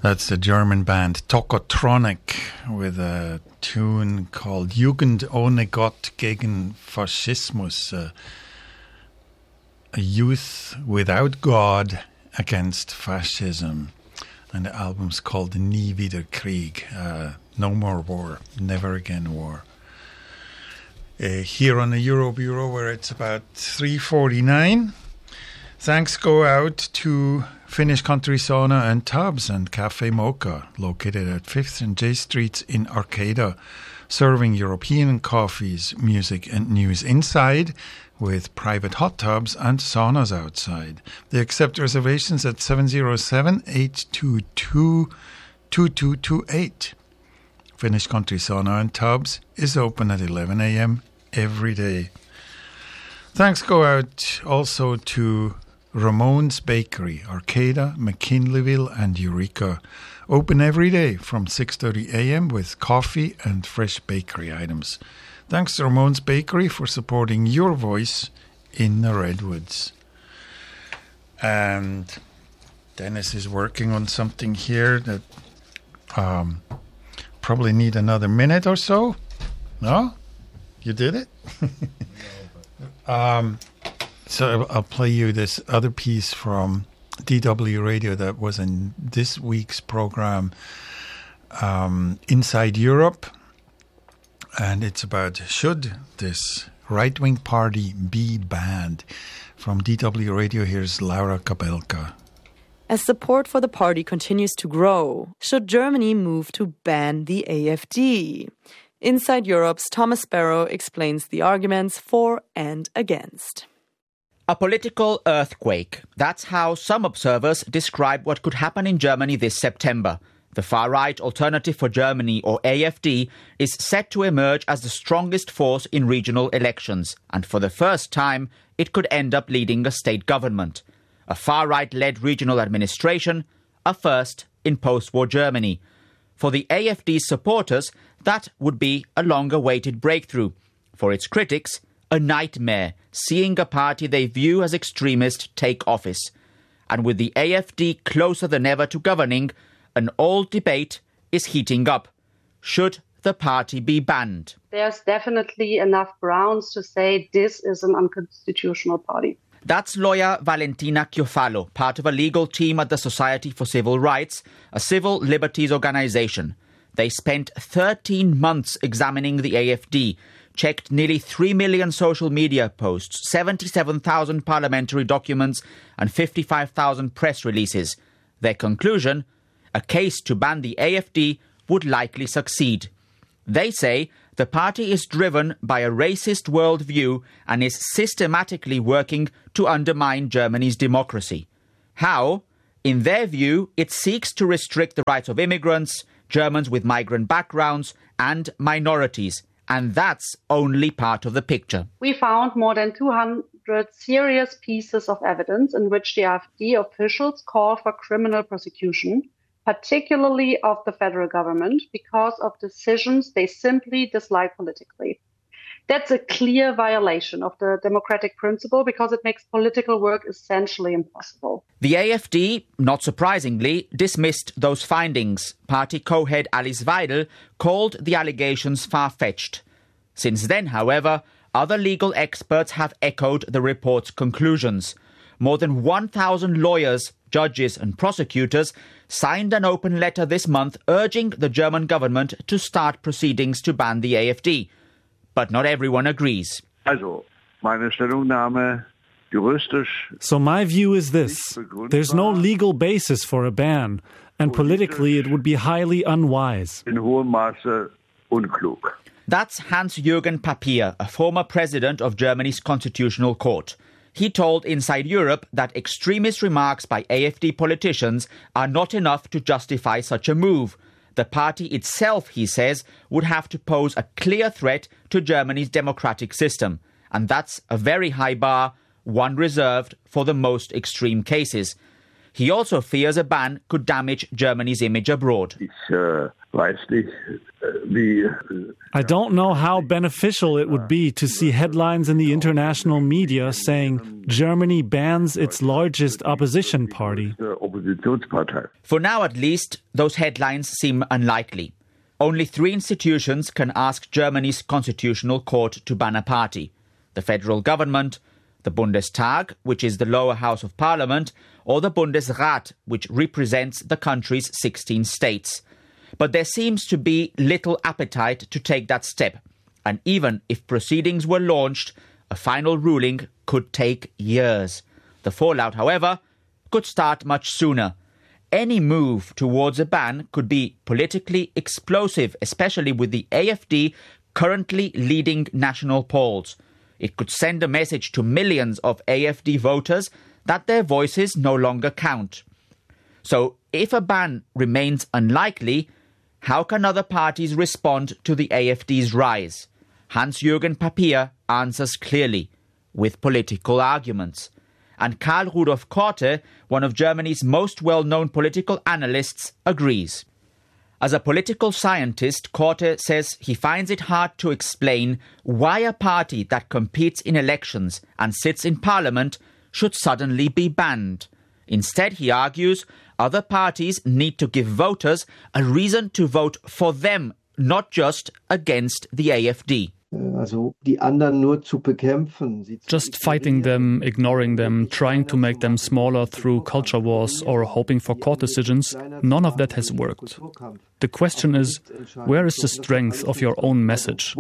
That's the German band Tokotronic with a tune called Jugend ohne Gott gegen Faschismus, a youth without God against fascism. And the album's called Nie wieder Krieg, No More War, Never Again War. Here on the Euro Bureau, where it's about 3:49. Thanks go out to Finnish Country Sauna and Tubs and Cafe Mocha, located at 5th and J Streets in Arcata, serving European coffees, music and news inside with private hot tubs and saunas outside. They accept reservations at 707-822-2228. Finnish Country Sauna and Tubs is open at 11 a.m. every day. Thanks go out also to Ramon's Bakery, Arcata, McKinleyville and Eureka. Open every day from 6:30 a.m. with coffee and fresh bakery items. Thanks to Ramon's Bakery for supporting your voice in the Redwoods. And Dennis is working on something here that probably need another minute or so. No? You did it? So I'll play you this other piece from DW Radio that was in this week's program, Inside Europe. And it's about, should this right-wing party be banned? From DW Radio, here's Laura Kabelka. As support for the party continues to grow, should Germany move to ban the AfD? Inside Europe's Thomas Sparrow explains the arguments for and against. A political earthquake. That's how some observers describe what could happen in Germany this September. The far-right Alternative for Germany, or AfD, is set to emerge as the strongest force in regional elections, and for the first time, it could end up leading a state government. A far-right-led regional administration, a first in post-war Germany. For the AfD's supporters, that would be a long-awaited breakthrough. For its critics, a nightmare, seeing a party they view as extremist take office. And with the AfD closer than ever to governing, an old debate is heating up. Should the party be banned? There's definitely enough grounds to say this is an unconstitutional party. That's lawyer Valentina Chiofalo, part of a legal team at the Society for Civil Rights, a civil liberties organization. They spent 13 months examining the AfD, checked nearly 3 million social media posts, 77,000 parliamentary documents, and 55,000 press releases. Their conclusion? A case to ban the AfD would likely succeed. They say the party is driven by a racist worldview and is systematically working to undermine Germany's democracy. How? In their view, it seeks to restrict the rights of immigrants, Germans with migrant backgrounds, and minorities. And that's only part of the picture. We found more than 200 serious pieces of evidence in which the AfD officials call for criminal prosecution, particularly of the federal government, because of decisions they simply dislike politically. That's a clear violation of the democratic principle because it makes political work essentially impossible. The AfD, not surprisingly, dismissed those findings. Party co-head Alice Weidel called the allegations far-fetched. Since then, however, other legal experts have echoed the report's conclusions. More than 1,000 lawyers, judges and prosecutors signed an open letter this month urging the German government to start proceedings to ban the AfD. But not everyone agrees. So my view is this. There's no legal basis for a ban, and politically it would be highly unwise. That's Hans-Jürgen Papier, a former president of Germany's Constitutional Court. He told Inside Europe that extremist remarks by AfD politicians are not enough to justify such a move. The party itself, he says, would have to pose a clear threat to Germany's democratic system. And that's a very high bar, one reserved for the most extreme cases. He also fears a ban could damage Germany's image abroad. I don't know how beneficial it would be to see headlines in the international media saying Germany bans its largest opposition party. For now, at least, those headlines seem unlikely. Only 3 institutions can ask Germany's constitutional court to ban a party: the federal government, the Bundestag, which is the lower house of parliament, or the Bundesrat, which represents the country's 16 states. But there seems to be little appetite to take that step. And even if proceedings were launched, a final ruling could take years. The fallout, however, could start much sooner. Any move towards a ban could be politically explosive, especially with the AfD currently leading national polls. It could send a message to millions of AfD voters that their voices no longer count. So, if a ban remains unlikely, how can other parties respond to the AfD's rise? Hans-Jürgen Papier answers clearly, with political arguments. And Karl Rudolf Korte, one of Germany's most well-known political analysts, agrees. As a political scientist, Korte says he finds it hard to explain why a party that competes in elections and sits in parliament should suddenly be banned. Instead, he argues, other parties need to give voters a reason to vote for them, not just against the AfD. Just fighting them, ignoring them, trying to make them smaller through culture wars or hoping for court decisions, none of that has worked. The question is, where is the strength of your own message?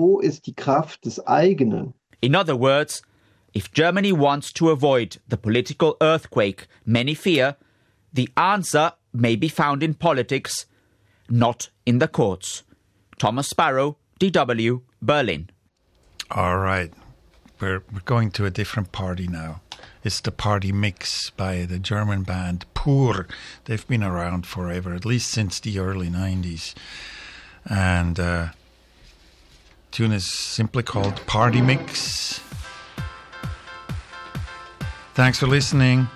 In other words, if Germany wants to avoid the political earthquake many fear, the answer may be found in politics, not in the courts. Thomas Sparrow, DW, Berlin. All right. We're going to a different party now. It's the Party Mix by the German band Pur. They've been around forever, at least since the early 90s. And tune is simply called Party Mix. Thanks for listening.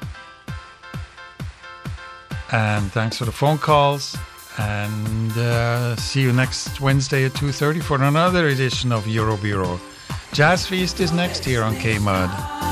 And thanks for the phone calls. And see you next Wednesday at 2:30 for another edition of Eurobureau. Jazz Feast is next here on KMUD.